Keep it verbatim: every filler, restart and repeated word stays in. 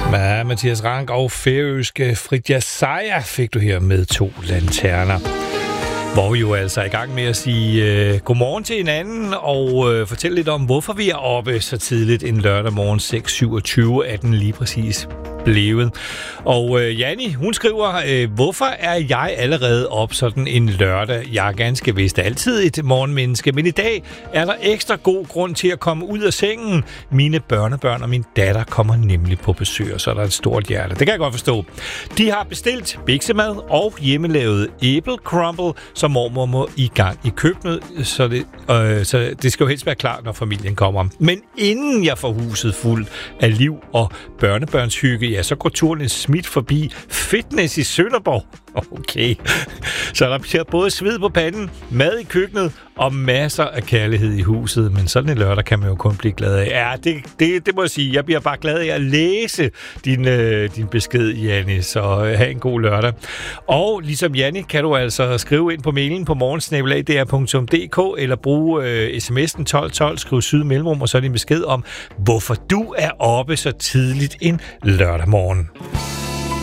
Ja, Mathias Rank og færøske Frida Saja fik du her med To lanterner. Hvor vi jo altså er i gang med at sige øh, godmorgen til hinanden og øh, fortælle lidt om, hvorfor vi er oppe så tidligt en lørdag morgen seks syvogtyve er den lige præcis blevet. Og øh, Janni, hun skriver, øh, hvorfor er jeg allerede op sådan en lørdag? Jeg er ganske vist altid et morgenmenneske, men i dag er der ekstra god grund til at komme ud af sengen. Mine børnebørn og min datter kommer nemlig på besøg, så er der et stort hjerte. Det kan jeg godt forstå. De har bestilt biksemad og hjemmelavet æblecrumble, så mormor må i gang i køkkenet, så det, øh, så det skal jo helst være klar, når familien kommer. Men inden jeg får huset fuld af liv og børnebørnshygge, ja, så går turen smidt forbi fitness i Sønderborg. Okay. Så der bliver både sved på panden, mad i køkkenet og masser af kærlighed i huset. Men sådan en lørdag kan man jo kun blive glad af. Ja, det, det, det må jeg sige. Jeg bliver bare glad af at læse din, øh, din besked, Janni. Så øh, have en god lørdag. Og ligesom Janni kan du altså skrive ind på mailen på morgensnabelag d r punktum d k eller bruge øh, sms'en tolv tolv, skriv syd mellemrum, og så er din besked om, hvorfor du er oppe så tidligt en lørdag morgen.